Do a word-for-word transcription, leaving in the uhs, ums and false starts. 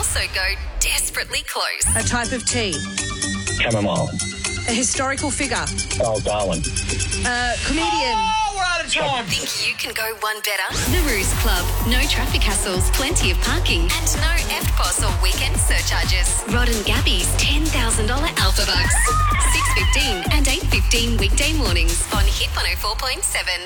also go desperately close. A type of tea. Chamomile. A historical figure. Oh, Darwin. A comedian. Oh, we're out of time. Think you can go one better? The Ruse Club. No traffic hassles, plenty of parking, and no F P O S or weekend surcharges. Rod and Gabby's ten thousand dollars Alpha Bucks. six fifteen and eight fifteen weekday mornings on Hit one oh four point seven.